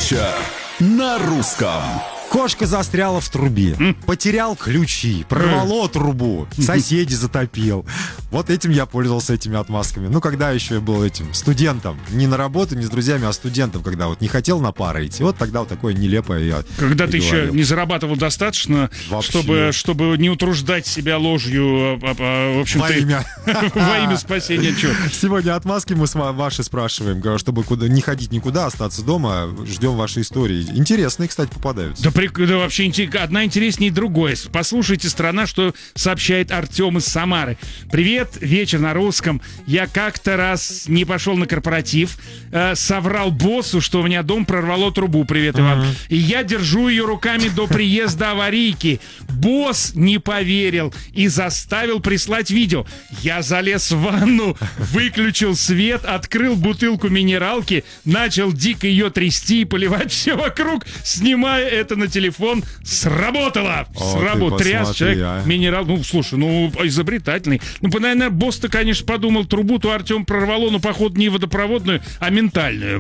Вечер на русском. Кошка застряла в трубе, потерял ключи, прорвало трубу, соседи затопил. Вот этим я пользовался, этими отмазками. Ну, когда еще я был этим студентом, не на работу, не с друзьями, а студентом, когда вот не хотел на пары идти. Вот тогда вот такое нелепое я Когда ты говорил. еще не зарабатывал достаточно, чтобы не утруждать себя ложью, в общем-то, во имя спасения чего. Сегодня отмазки мы ваши спрашиваем, чтобы не ходить никуда, остаться дома. Ждем ваши истории. Интересные, кстати, попадаются. Да вообще одна интереснее другой. Послушайте, страна, что сообщает Артем из Самары. Привет, вечер на русском. Я как-то раз не пошел на корпоратив, соврал боссу, что у меня дом прорвало трубу. Привет, Иван. И я держу ее руками до приезда аварийки. Босс не поверил и заставил прислать видео. Я залез в ванну, выключил свет, открыл бутылку минералки, начал дико ее трясти и поливать все вокруг, снимая это на телефон. Сработало! Тряс человек, минерал. Ну, слушай, изобретательный. Наверное, босс-то, конечно, подумал, трубу-то Артем прорвало, но, походу, не водопроводную, а ментальную.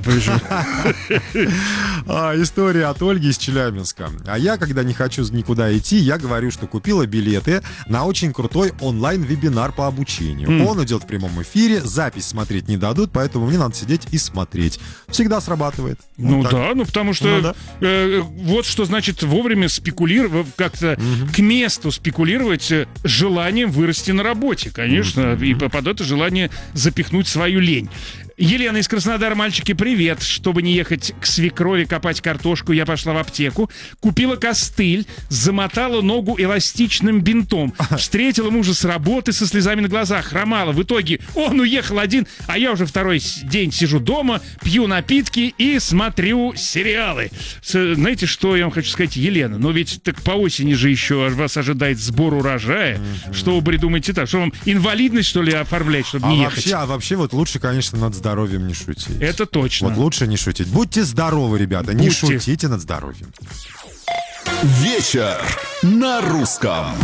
История от Ольги из Челябинска. А я, когда не хочу никуда идти, я говорю, что купила билеты на очень крутой онлайн-вебинар по обучению. Он идет в прямом эфире, запись смотреть не дадут, поэтому мне надо сидеть и смотреть. Всегда срабатывает. Потому что вот что значит вовремя спекулировать, как-то к месту спекулировать желанием вырасти на работе, конечно, и под это желание запихнуть свою лень. Елена из Краснодара. Мальчики, привет. Чтобы не ехать к свекрови копать картошку, я пошла в аптеку, купила костыль, замотала ногу эластичным бинтом, встретила мужа с работы со слезами на глазах, хромала. В итоге он уехал один, а я уже второй день сижу дома, пью напитки и смотрю сериалы. Знаете, что я вам хочу сказать, Елена? Но ведь так по осени же еще вас ожидает сбор урожая. Что вы придумаете так? Что вам инвалидность, что ли, оформлять, чтобы не ехать? Вообще вот лучше, конечно, надо здоровьем не шутить. Это точно. Вот лучше не шутить. Будьте здоровы, ребята, не шутите над здоровьем. Вечер на русском.